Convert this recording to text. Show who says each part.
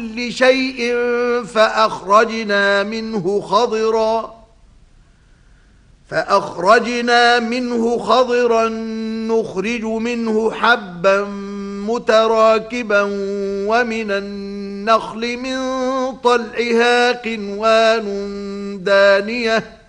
Speaker 1: شيء فأخرجنا منه خضرا نخرج منه حبا متراكبا ومن النخل من طلعها قنوان دانية